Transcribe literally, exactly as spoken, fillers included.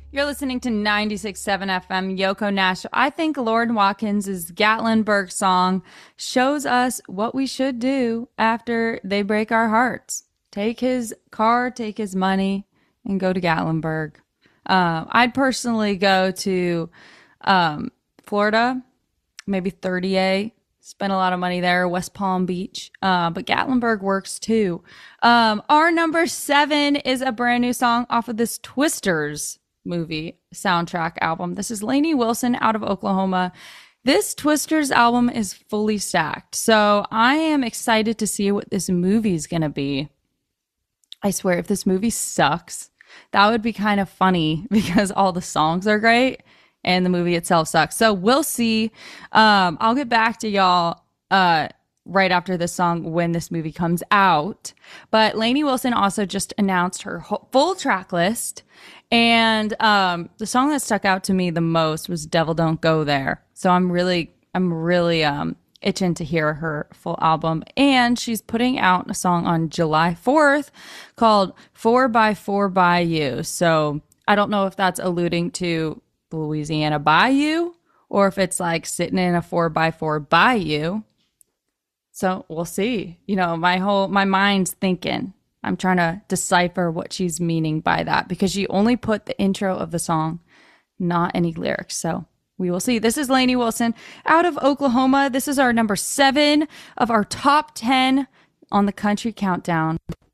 You're listening to ninety-six point seven F M Yoko Nash. I think Lord Watkins' Gatlinburg song shows us what we should do after they break our hearts. Take his car, take his money, and go to Gatlinburg. Uh, I'd personally go to um, Florida, maybe thirty A, spend a lot of money there, West Palm Beach. Uh, but Gatlinburg works too. Um, our number seven is a brand new song off of this Twisters movie soundtrack album. This is Lainey Wilson out of Oklahoma. This Twisters album is fully stacked. So I am excited to see what this movie is going to be. I swear, if this movie sucks, that would be kind of funny because all the songs are great and the movie itself sucks. So we'll see. Um, I'll get back to y'all uh, right after this song when this movie comes out. But Lainey Wilson also just announced her whole, full track list. And um, the song that stuck out to me the most was Devil Don't Go There. So I'm really, I'm really um, itching to hear her full album. And she's putting out a song on July fourth called four by four by You. So I don't know if that's alluding to the Louisiana Bayou or if it's like sitting in a four by four bayou. So we'll see. You know, my whole, my mind's thinking. I'm trying to decipher what she's meaning by that because she only put the intro of the song, not any lyrics. So we will see. This is Lainey Wilson out of Oklahoma. This is our number seven of our top ten on the country countdown.